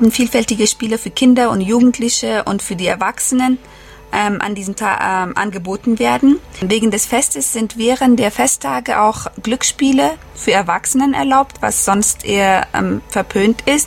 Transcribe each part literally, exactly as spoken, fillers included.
haben vielfältige Spiele für Kinder und Jugendliche und für die Erwachsenen ähm, an diesem Tag ähm, angeboten werden. Wegen des Festes sind während der Festtage auch Glücksspiele für Erwachsenen erlaubt, was sonst eher ähm, verpönt ist.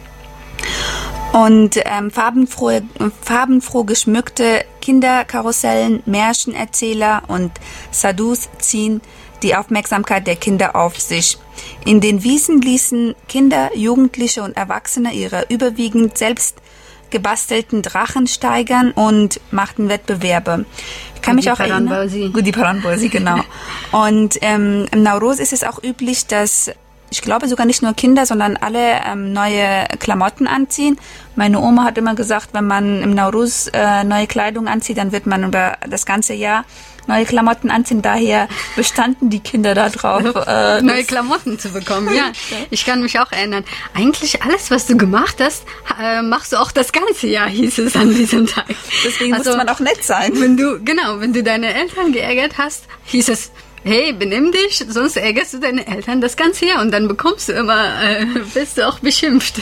Und ähm, farbenfrohe, farbenfroh geschmückte Kinderkarussellen, Märchenerzähler und Sadhus ziehen die Aufmerksamkeit der Kinder auf sich. In den Wiesen ließen Kinder, Jugendliche und Erwachsene ihre überwiegend selbst gebastelten Drachen steigern und machten Wettbewerbe. Ich kann mich auch erinnern. Die Paranbosi, genau. Und ähm, im Nowruz ist es auch üblich, dass ich glaube sogar nicht nur Kinder, sondern alle ähm, neue Klamotten anziehen. Meine Oma hat immer gesagt, wenn man im Nowruz äh, neue Kleidung anzieht, dann wird man über das ganze Jahr neue Klamotten anziehen. Daher bestanden die Kinder darauf, äh, neue Klamotten zu bekommen. Ja, ich kann mich auch erinnern. Eigentlich alles, was du gemacht hast, äh, machst du auch das ganze Jahr, hieß es an diesem Tag. Deswegen also, muss man auch nett sein. Wenn du, genau, wenn du deine Eltern geärgert hast, hieß es, hey, benimm dich, sonst ärgerst du deine Eltern das ganze Jahr und dann bekommst du immer, äh, wirst du auch beschimpft.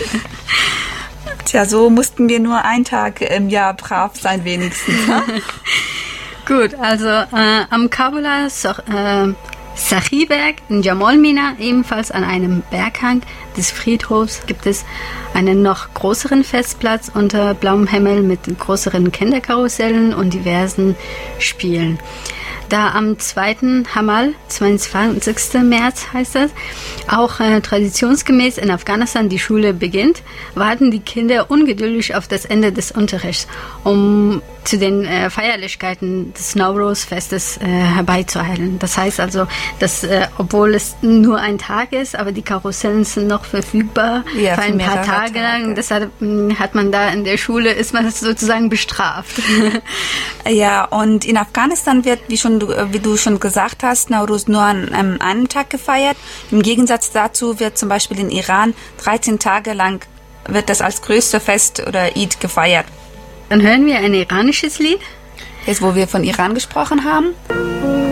Tja, so mussten wir nur einen Tag im Jahr brav sein wenigstens. Ne? Gut, also äh, am Kabula so, äh, Sachiberg in Jamal Mina, ebenfalls an einem Berghang des Friedhofs, gibt es einen noch größeren Festplatz unter blauem Himmel mit größeren Kinderkarussellen und diversen Spielen. Da am zweiten Hamal, zweiundzwanzigsten März heißt das, auch äh, traditionsgemäß in Afghanistan die Schule beginnt, warten die Kinder ungeduldig auf das Ende des Unterrichts, um zu den äh, Feierlichkeiten des Nowruz-Festes äh, herbeizueilen. Das heißt also, dass äh, obwohl es nur ein Tag ist, aber die Karussellen sind noch verfügbar ja, für ein paar Tage lang. Deshalb mh, hat man da in der Schule, ist man sozusagen bestraft. Ja, und in Afghanistan wird, wie schon wie du schon gesagt hast, Nowruz nur an ähm, einem Tag gefeiert. Im Gegensatz dazu wird zum Beispiel in Iran dreizehn Tage lang wird das als größter Fest oder Eid gefeiert. Dann hören wir ein iranisches Lied. Jetzt, wo wir von Iran gesprochen haben.